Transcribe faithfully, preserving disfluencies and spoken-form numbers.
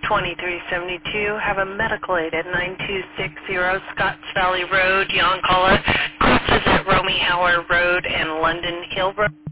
twenty-three seventy-two. Have a medical aid at nine two six zero Scotts Valley Road, Yoncalla. Crosses at Romy Howard Road and London Hill Road.